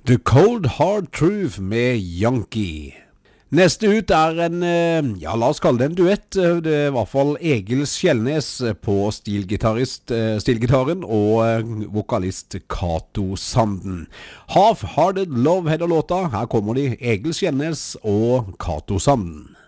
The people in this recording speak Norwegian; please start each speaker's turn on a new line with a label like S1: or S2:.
S1: The Cold Hard Truth med Yankee. Neste ut en, la oss kalle det en duett. Det er i hvert fall Egil Skjellnes på stilgitaren og vokalist Kato Sanden. Half-Hearted Love heter låta. Her kommer de, Egil Skjellnes og Kato Sanden.